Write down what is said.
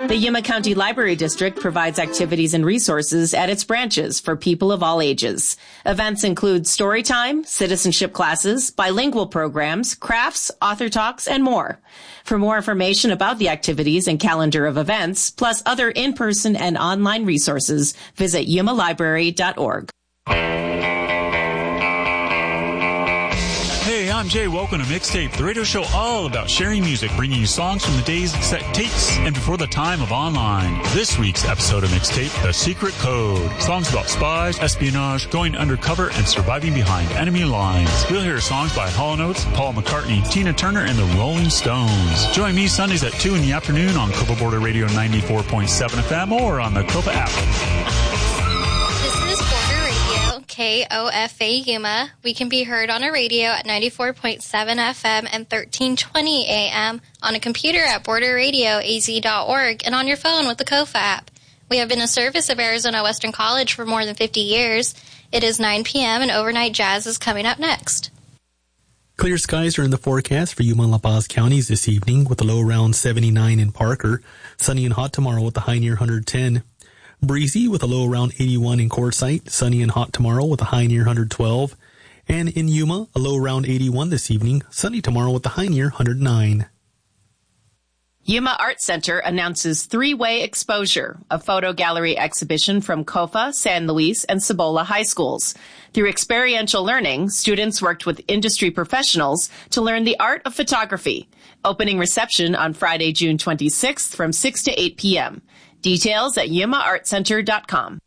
The Yuma County Library District provides activities and resources at its branches for people of all ages. Events include story time, citizenship classes, bilingual programs, crafts, author talks, and more. For more information about the activities and calendar of events, plus other in-person and online resources, visit yumalibrary.org. Hey, I'm Jay. Welcome to Mixtape, the radio show all about sharing music, bringing you songs from the day's set tapes and before the time of online. This week's episode of Mixtape, The Secret Code. Songs about spies, espionage, going undercover, and surviving behind enemy lines. We'll hear songs by Hall & Oates, Paul McCartney, Tina Turner, and the Rolling Stones. Join me Sundays at 2 in the afternoon on Copa Border Radio 94.7 FM or on the Copa app. KOFA Yuma. We can be heard on a radio at 94.7 FM and 1320 AM, on a computer at borderradioaz.org, and on your phone with the KOFA app. We have been a service of Arizona Western College for more than 50 years. It is 9 p.m. and Overnight Jazz is coming up next. Clear skies are in the forecast for Yuma and La Paz counties this evening, with a low around 79 in Parker. Sunny and hot tomorrow with a high near 110. Breezy with a low around 81 in Quartzsite. Sunny and hot tomorrow with a high near 112. And in Yuma, a low around 81 this evening. Sunny tomorrow with a high near 109. Yuma Art Center announces Three-Way Exposure, a photo gallery exhibition from COFA, San Luis, and Cibola high schools. Through experiential learning, students worked with industry professionals to learn the art of photography. Opening reception on Friday, June 26th from 6 to 8 p.m. Details at yumaartcenter.com.